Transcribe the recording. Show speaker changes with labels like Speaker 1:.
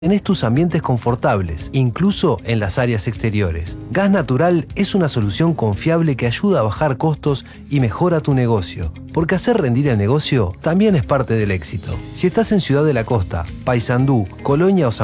Speaker 1: Tenés tus ambientes confortables, incluso en las áreas exteriores. Gas Natural es una solución confiable que ayuda a bajar costos y mejora tu negocio. Porque hacer rendir el negocio también es parte del éxito. Si estás en Ciudad de la Costa, Paysandú, Colonia o San